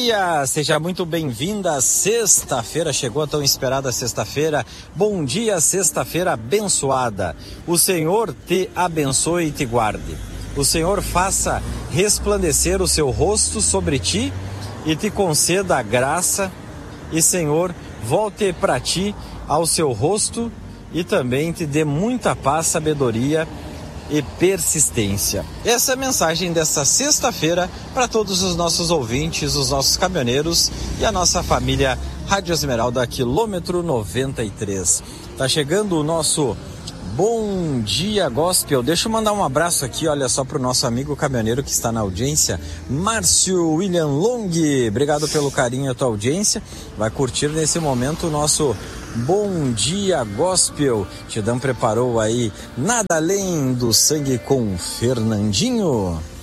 dia, seja muito bem-vinda. Sexta-feira chegou, a tão esperada sexta-feira. Bom dia, sexta-feira abençoada. O Senhor te abençoe e te guarde. O Senhor faça resplandecer o seu rosto sobre ti e te conceda a graça. E, Senhor, volte para ti ao seu rosto e também te dê muita paz, sabedoria e persistência. Essa é a mensagem desta sexta-feira para todos os nossos ouvintes, os nossos caminhoneiros e a nossa família Rádio Esmeralda, quilômetro 93. Tá chegando o nosso Bom Dia Gospel. Deixa eu mandar um abraço aqui, olha só, para o nosso amigo caminhoneiro que está na audiência, Márcio William Long. Obrigado pelo carinho e a tua audiência. Vai curtir nesse momento o nosso Bom Dia Gospel. Tidão preparou aí Nada Além do Sangue com Fernandinho.